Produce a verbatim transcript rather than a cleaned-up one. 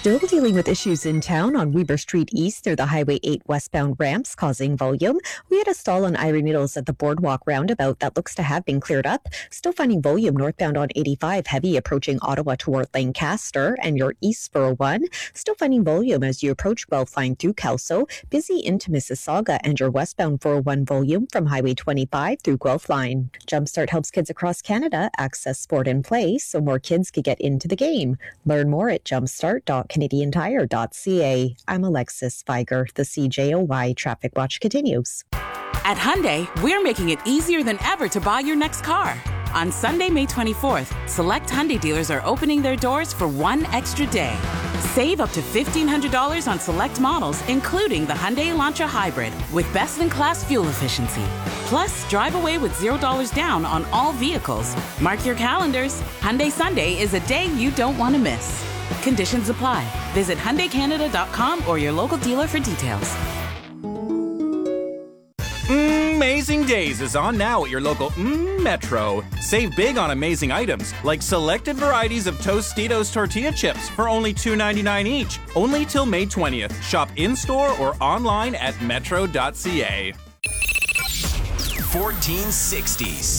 Still dealing with issues in town on Weber Street East near the Highway eight westbound ramps causing volume. We had a stall on Irie Needles at the Boardwalk roundabout that looks to have been cleared up. Still finding volume northbound on eighty-five heavy approaching Ottawa toward Lancaster and your east four oh one. Still finding volume as you approach Guelph line through Kelso. Busy into Mississauga and your westbound four oh one volume from Highway twenty-five through Guelph line. Jumpstart helps kids across Canada access sport and play so more kids can get into the game. Learn more at jumpstart dot canadian tire dot c a. I'm Alexis Feiger. The C J O Y Traffic Watch continues. At Hyundai, we're making it easier than ever to buy your next car. On Sunday, May twenty-fourth, select Hyundai dealers are opening their doors for one extra day. Save up to fifteen hundred dollars on select models, including the Hyundai Elantra Hybrid, with best-in-class fuel efficiency. Plus, drive away with zero dollars down on all vehicles. Mark your calendars. Hyundai Sunday is a day you don't want to miss. Conditions apply. Visit Hyundai Canada dot com or your local dealer for details. Amazing Days is on now at your local mm, Metro. Save big on amazing items like selected varieties of Tostitos tortilla chips for only two ninety-nine each. Only till May twentieth. Shop in-store or online at metro dot c a. fourteen sixties.